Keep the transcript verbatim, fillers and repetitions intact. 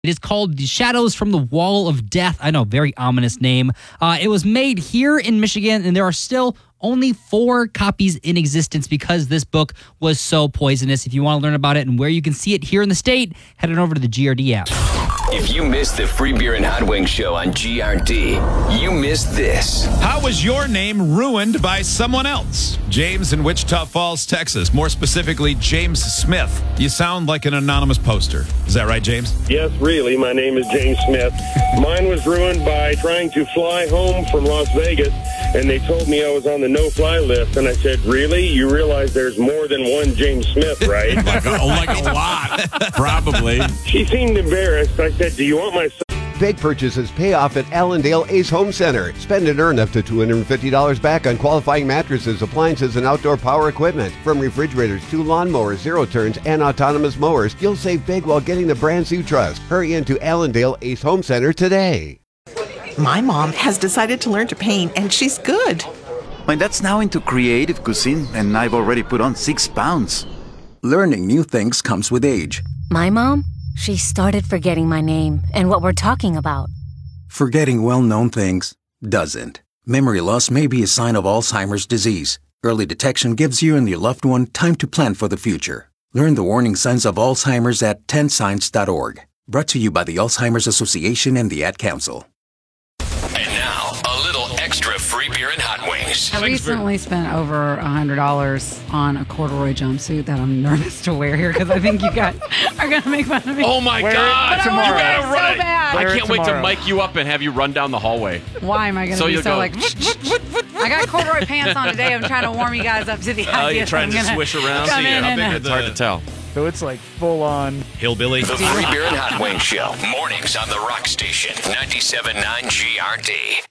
It is called The Shadows from the Wall of Death. I know, very ominous name. Uh, it was made here in Michigan, and there are still only four copies in existence because this book was so poisonous. If you want to learn about it and where you can see it here in the state, head on over to the G R D app. If you missed the Free Beer and Hot Wings show on G R D, you missed this. How was your name ruined by someone else? James in Wichita Falls, Texas. More specifically, James Smith. You sound like an anonymous poster. Is that right, James? Yes, really. My name is James Smith. Mine was ruined by trying to fly home from Las Vegas, and they told me I was on the no-fly list, and I said, really? You realize there's more than one James Smith, right? like, a, like a lot, probably. She seemed embarrassed. I said, do you want my son? Big purchases pay off at Allendale Ace Home Center. Spend and earn up to two hundred fifty dollars back on qualifying mattresses, appliances, and outdoor power equipment. From refrigerators to lawnmowers, zero turns, and autonomous mowers, you'll save big while getting the brands you trust. Hurry into Allendale Ace Home Center today. My mom has decided to learn to paint, and she's good. My dad's now into creative cuisine, and I've already put on six pounds. Learning new things comes with age. My mom? She started forgetting my name and what we're talking about. Forgetting well-known things doesn't. Memory loss may be a sign of Alzheimer's disease. Early detection gives you and your loved one time to plan for the future. Learn the warning signs of Alzheimer's at ten signs dot org. Brought to you by the Alzheimer's Association and the Ad Council. And now, a little extra Free Beer and Hot Wings. I recently spent over one hundred dollars on a corduroy jumpsuit that I'm nervous to wear here because I think you guys are going to make fun of me. Oh, my Wear God. But Tomorrow. I You want gotta to run so it. bad. I can't wait to mic you up and have you run down the hallway. Why am I going to So be you'll so go, like... I got corduroy pants on today. I'm trying to warm you guys up to the Oh, idea. you're trying that I'm to gonna swish around? come See, in how and- big are It's hard to tell. So it's like full on hillbilly. The Free Beer and Hot Wings show. Mornings on the Rock Station. ninety-seven point nine G R D.